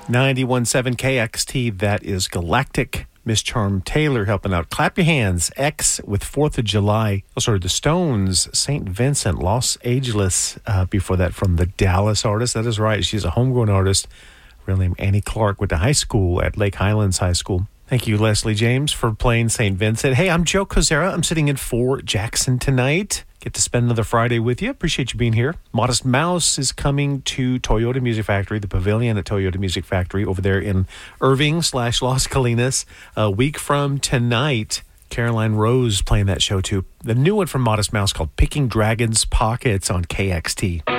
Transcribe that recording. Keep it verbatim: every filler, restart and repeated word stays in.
ninety-one point seven K X T, that is Galactic. Miss Charm Taylor helping out. Clap your hands. X with fourth of July. Oh, sorry, the Stones, Saint Vincent, Los Angeles. Uh, before that, from the Dallas artist. That is right. She's a homegrown artist. Real name Annie Clark. Went to high school at Lake Highlands High School. Thank you, Leslie James, for playing Saint Vincent. Hey, I'm Joe Kozera. I'm sitting in for Jackson tonight. Get to spend another Friday with you. Appreciate you being here. Modest Mouse is coming to Toyota Music Factory, the pavilion at Toyota Music Factory over there in Irving slash Las Colinas. A week from tonight, Caroline Rose playing that show too. The new one from Modest Mouse called Picking Dragons Pockets on K X T.